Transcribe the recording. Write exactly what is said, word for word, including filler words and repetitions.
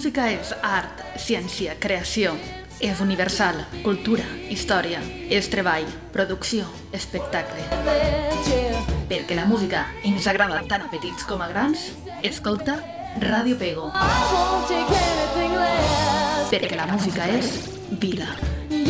música és art, ciència, creació. És universal, cultura, història, és treball, producció, espectacle. Perquè la música ens agrada tant a petits com a grans, escolta Ràdio Pego. Perquè la música és vida.